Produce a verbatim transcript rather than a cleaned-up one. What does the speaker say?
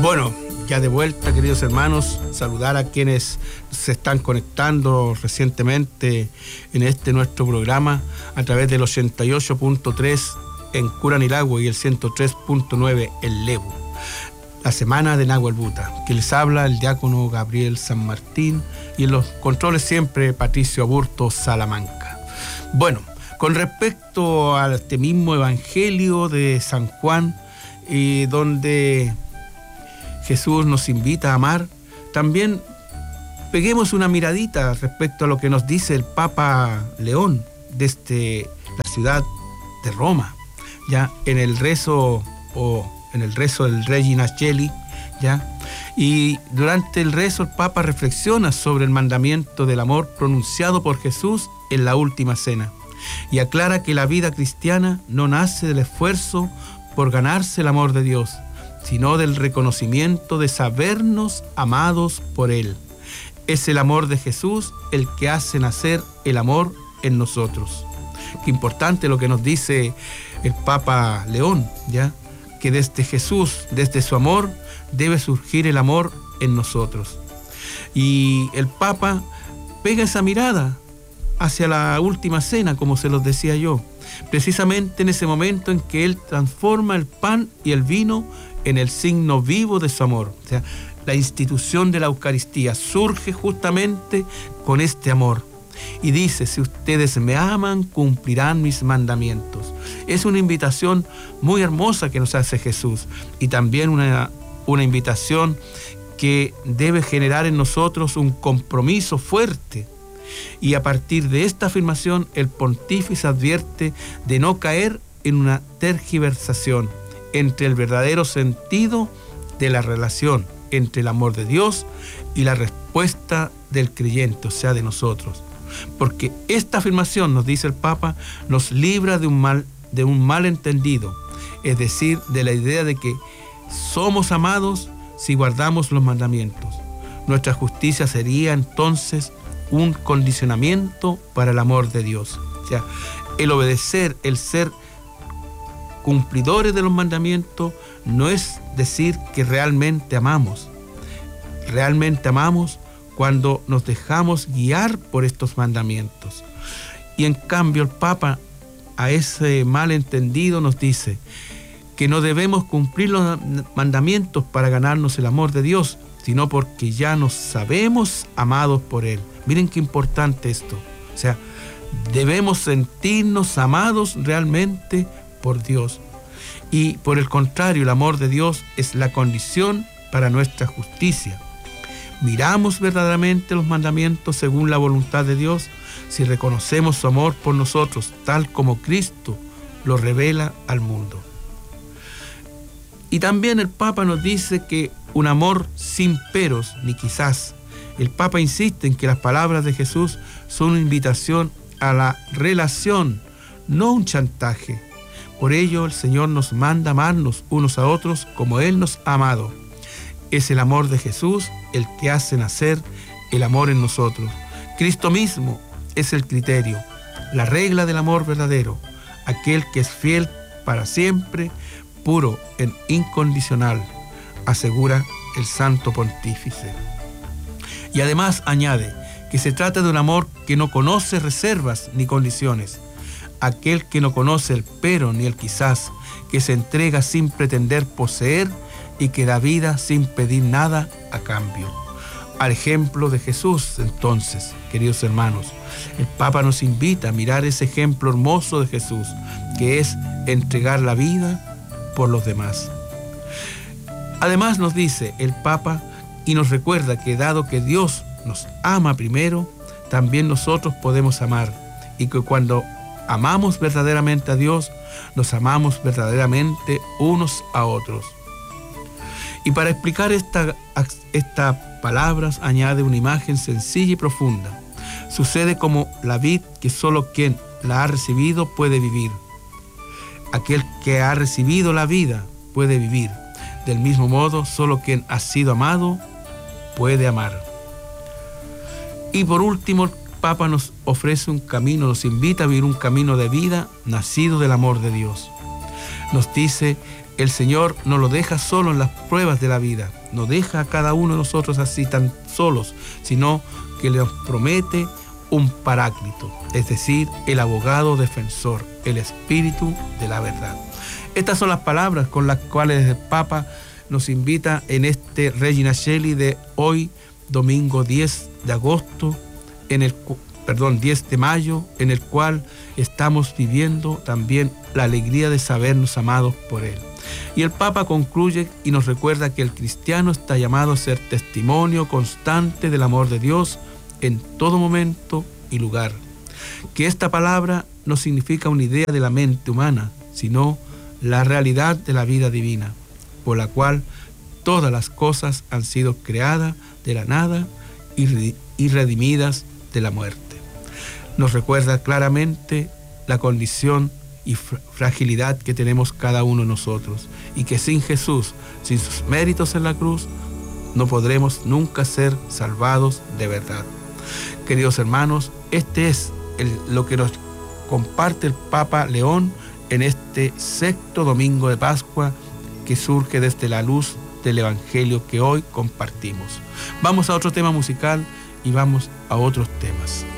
Bueno, ya de vuelta, queridos hermanos, saludar a quienes se están conectando recientemente en este nuestro programa a través del ochenta y ocho punto tres en Curanilagua y el ciento tres punto nueve en Lebu. La semana de Nahuelbuta, que les habla el diácono Gabriel San Martín y en los controles siempre Patricio Aburto Salamanca. Bueno, con respecto a este mismo Evangelio de San Juan, eh, donde Jesús nos invita a amar, también peguemos una miradita respecto a lo que nos dice el Papa León desde la ciudad de Roma, ya en el rezo o en el rezo del Regina Coeli, ya, y durante el rezo el Papa reflexiona sobre el mandamiento del amor pronunciado por Jesús en la última cena y aclara que la vida cristiana no nace del esfuerzo por ganarse el amor de Dios, sino del reconocimiento de sabernos amados por Él. Es el amor de Jesús el que hace nacer el amor en nosotros. Qué importante lo que nos dice el Papa León, ¿ya? Que desde Jesús, desde su amor, debe surgir el amor en nosotros. Y el Papa pega esa mirada hacia la última cena, como se los decía yo, precisamente en ese momento en que Él transforma el pan y el vino en el signo vivo de su amor. O sea, la institución de la Eucaristía surge justamente con este amor. Y dice, si ustedes me aman, cumplirán mis mandamientos. Es una invitación muy hermosa que nos hace Jesús y también una, una invitación que debe generar en nosotros un compromiso fuerte. Y a partir de esta afirmación, el pontífice advierte de no caer en una tergiversación entre el verdadero sentido de la relación entre el amor de Dios y la respuesta del creyente, o sea, de nosotros. Porque esta afirmación, nos dice el Papa, nos libra de un mal, de un malentendido, es decir, de la idea de que somos amados si guardamos los mandamientos. Nuestra justicia sería entonces un condicionamiento para el amor de Dios. O sea, el obedecer, el ser cumplidores de los mandamientos no es decir que realmente amamos. Realmente amamos cuando nos dejamos guiar por estos mandamientos. Y en cambio el Papa a ese malentendido nos dice que no debemos cumplir los mandamientos para ganarnos el amor de Dios, sino porque ya nos sabemos amados por Él. Miren qué importante esto. O sea, debemos sentirnos amados realmente por Dios. Y por el contrario, el amor de Dios es la condición para nuestra justicia. Miramos verdaderamente los mandamientos según la voluntad de Dios si reconocemos su amor por nosotros, tal como Cristo lo revela al mundo. Y también el Papa nos dice que un amor sin peros ni quizás. El Papa insiste en que las palabras de Jesús son una invitación a la relación, no un chantaje. Por ello el Señor nos manda amarnos unos a otros como Él nos ha amado. Es el amor de Jesús el que hace nacer el amor en nosotros. Cristo mismo es el criterio, la regla del amor verdadero, aquel que es fiel para siempre, puro e incondicional, asegura el Santo Pontífice. Y además añade que se trata de un amor que no conoce reservas ni condiciones, aquel que no conoce el pero ni el quizás, que se entrega sin pretender poseer y que da vida sin pedir nada a cambio. Al ejemplo de Jesús, entonces, queridos hermanos, el Papa nos invita a mirar ese ejemplo hermoso de Jesús, que es entregar la vida por los demás. Además nos dice el Papa y nos recuerda que dado que Dios nos ama primero, también nosotros podemos amar, y que cuando amamos verdaderamente a Dios, nos amamos verdaderamente unos a otros. Y para explicar esta, estas palabras añade una imagen sencilla y profunda. Sucede como la vid que solo quien la ha recibido puede vivir. Aquel que ha recibido la vida puede vivir. Del mismo modo, solo quien ha sido amado puede amar. Y por último, el Papa nos ofrece un camino, nos invita a vivir un camino de vida nacido del amor de Dios. Nos dice el Señor no lo deja solo en las pruebas de la vida, no deja a cada uno de nosotros así tan solos, sino que nos promete un paráclito, es decir, el abogado defensor, el Espíritu de la verdad. Estas son las palabras con las cuales el Papa nos invita en este Regina Coeli de hoy, domingo diez de agosto, en el perdón, diez de mayo, en el cual estamos viviendo también la alegría de sabernos amados por Él. Y el Papa concluye y nos recuerda que el cristiano está llamado a ser testimonio constante del amor de Dios en todo momento y lugar. Que esta palabra no significa una idea de la mente humana, sino la realidad de la vida divina, por la cual todas las cosas han sido creadas de la nada y redimidas de la muerte. Nos recuerda claramente la condición y fragilidad que tenemos cada uno de nosotros, y que sin Jesús, sin sus méritos en la cruz, no podremos nunca ser salvados de verdad. Queridos hermanos, este es el, lo que nos comparte el Papa León en este sexto domingo de Pascua, que surge desde la luz del Evangelio que hoy compartimos. Vamos a otro tema musical y vamos a otros temas.